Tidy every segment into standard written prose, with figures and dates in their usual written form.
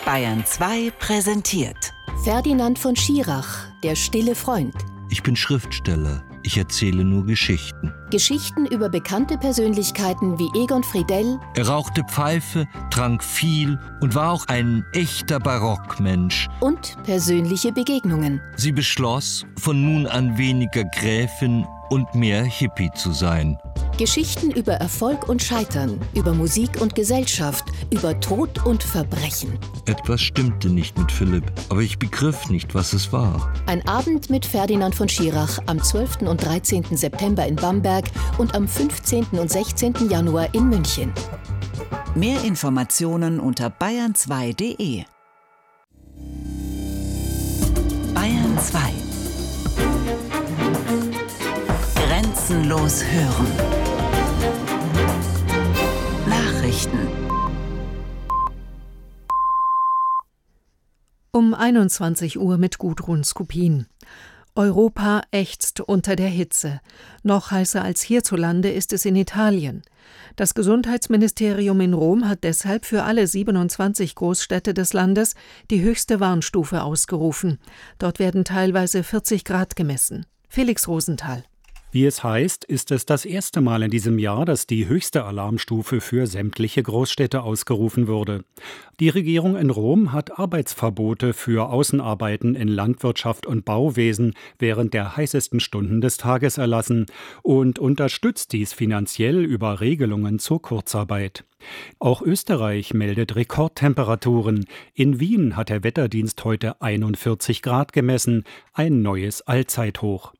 Bayern 2 präsentiert Ferdinand von Schirach, der stille Freund. Ich bin Schriftsteller. Ich erzähle nur Geschichten. Geschichten über bekannte Persönlichkeiten wie Egon Friedell. Er rauchte Pfeife, trank viel und war auch ein echter Barockmensch. Und persönliche Begegnungen. Sie beschloss, von nun an weniger Gräfin und mehr Hippie zu sein. Geschichten über Erfolg und Scheitern, über Musik und Gesellschaft, über Tod und Verbrechen. Etwas stimmte nicht mit Philipp, aber ich begriff nicht, was es war. Ein Abend mit Ferdinand von Schirach am 12. und 13. September in Bamberg und am 15. und 16. Januar in München. Mehr Informationen unter bayern2.de. Bayern 2. Grenzenlos hören. Nachrichten. Um 21 Uhr mit Gudrun Skupin. Europa ächzt unter der Hitze. Noch heißer als hierzulande ist es in Italien. Das Gesundheitsministerium in Rom hat deshalb für alle 27 Großstädte des Landes die höchste Warnstufe ausgerufen. Dort werden teilweise 40 Grad gemessen. Felix Rosenthal. Wie es heißt, ist es das erste Mal in diesem Jahr, dass die höchste Alarmstufe für sämtliche Großstädte ausgerufen wurde. Die Regierung in Rom hat Arbeitsverbote für Außenarbeiten in Landwirtschaft und Bauwesen während der heißesten Stunden des Tages erlassen und unterstützt dies finanziell über Regelungen zur Kurzarbeit. Auch Österreich meldet Rekordtemperaturen. In Wien hat der Wetterdienst heute 41 Grad gemessen, ein neues Allzeithoch.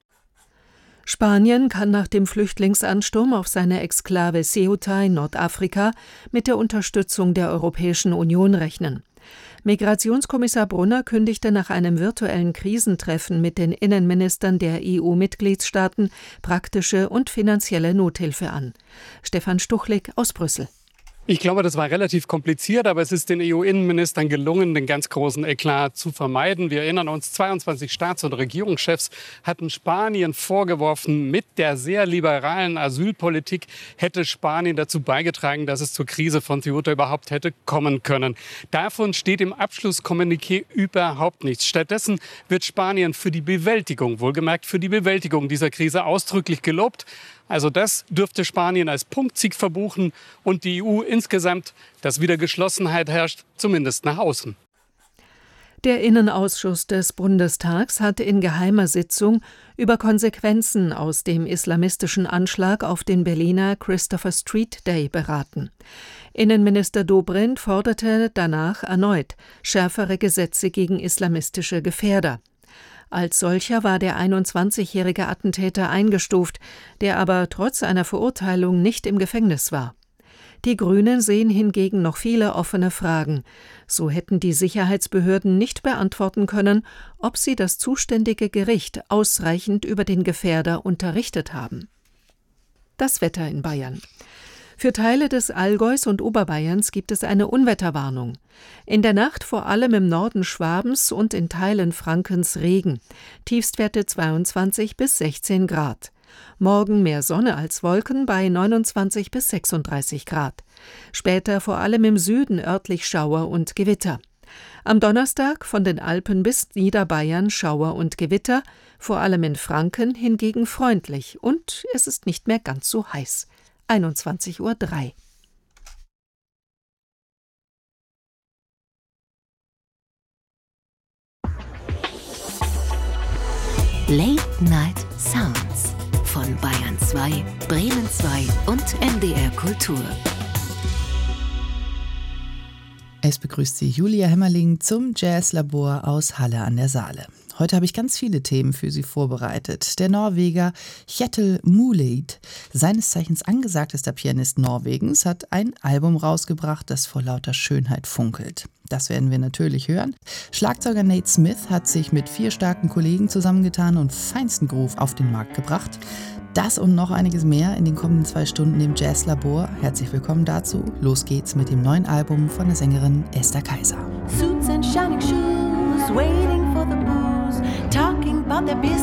Spanien kann nach dem Flüchtlingsansturm auf seine Exklave Ceuta in Nordafrika mit der Unterstützung der Europäischen Union rechnen. Migrationskommissar Brunner kündigte nach einem virtuellen Krisentreffen mit den Innenministern der EU-Mitgliedstaaten praktische und finanzielle Nothilfe an. Stefan Stuchlik aus Brüssel. Ich glaube, das war relativ kompliziert, aber es ist den EU-Innenministern gelungen, den ganz großen Eklat zu vermeiden. Wir erinnern uns, 22 Staats- und Regierungschefs hatten Spanien vorgeworfen, mit der sehr liberalen Asylpolitik hätte Spanien dazu beigetragen, dass es zur Krise von Ceuta überhaupt hätte kommen können. Davon steht im Abschlusskommuniqué überhaupt nichts. Stattdessen wird Spanien für die Bewältigung, wohlgemerkt für die Bewältigung dieser Krise ausdrücklich gelobt. Also das dürfte Spanien als Punktsieg verbuchen und die EU insgesamt, dass wieder Geschlossenheit herrscht, zumindest nach außen. Der Innenausschuss des Bundestags hat in geheimer Sitzung über Konsequenzen aus dem islamistischen Anschlag auf den Berliner Christopher Street Day beraten. Innenminister Dobrindt forderte danach erneut schärfere Gesetze gegen islamistische Gefährder. Als solcher war der 21-jährige Attentäter eingestuft, der aber trotz einer Verurteilung nicht im Gefängnis war. Die Grünen sehen hingegen noch viele offene Fragen. So hätten die Sicherheitsbehörden nicht beantworten können, ob sie das zuständige Gericht ausreichend über den Gefährder unterrichtet haben. Das Wetter in Bayern. Für Teile des Allgäus und Oberbayerns gibt es eine Unwetterwarnung. In der Nacht vor allem im Norden Schwabens und in Teilen Frankens Regen. Tiefstwerte 22 bis 16 Grad. Morgen mehr Sonne als Wolken bei 29 bis 36 Grad. Später vor allem im Süden örtlich Schauer und Gewitter. Am Donnerstag von den Alpen bis Niederbayern Schauer und Gewitter, vor allem in Franken hingegen freundlich und es ist nicht mehr ganz so heiß. 21:03 Uhr. Late Night Sounds von Bayern 2, Bremen 2 und NDR Kultur. Es begrüßt Sie Julia Hemmerling zum Jazzlabor aus Halle an der Saale. Heute habe ich ganz viele Themen für Sie vorbereitet. Der Norweger Kjetil Muleid, seines Zeichens angesagtester Pianist Norwegens, hat ein Album rausgebracht, das vor lauter Schönheit funkelt. Das werden wir natürlich hören. Schlagzeuger Nate Smith hat sich mit 4 starken Kollegen zusammengetan und feinsten Groove auf den Markt gebracht. Das und noch einiges mehr in den kommenden 2 Stunden im Jazzlabor. Herzlich willkommen dazu. Los geht's mit dem neuen Album von der Sängerin Esther Kaiser. Suits and shining shoes, waiting for the booze, talking about their business.